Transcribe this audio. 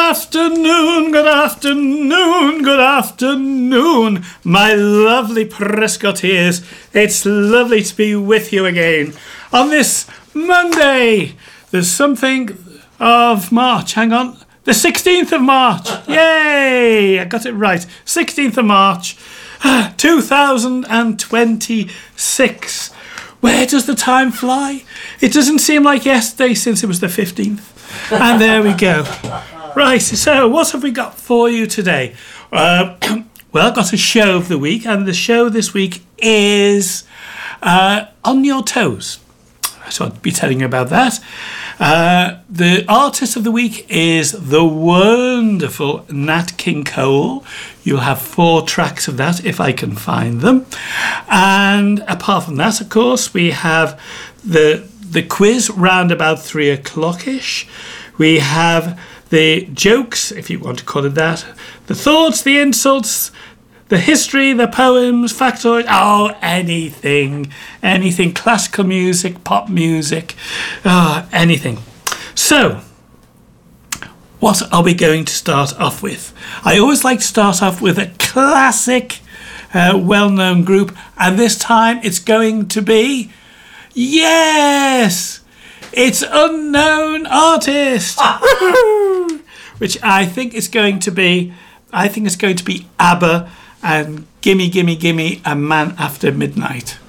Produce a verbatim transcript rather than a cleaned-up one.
afternoon, good afternoon, good afternoon, my lovely Prescottiers. It's lovely to be with you again on this Monday. There's something of March. Hang on. The sixteenth of March. Yay! I got it right. sixteenth of March, two thousand twenty-six. Where does the time fly? It doesn't seem like yesterday since it was the fifteenth. And there we go. Right, so what have we got for you today? Uh, well, I've got a show of the week, and the show this week is uh, On Your Toes. So I'll be telling you about that. Uh, the artist of the week is the wonderful Nat King Cole. You'll have four tracks of that if I can find them. And apart from that, of course, we have the the quiz round about three o'clock-ish. We have the jokes, if you want to call it that, the thoughts, the insults, the history, the poems, factoid, oh, anything, anything, classical music, pop music, oh, anything. So, what are we going to start off with? I always like to start off with a classic, uh, well-known group, and this time it's going to be, yes, it's Unknown Artist, which I think is going to be, I think it's going to be ABBA and Gimme, Gimme, Gimme, A Man After Midnight.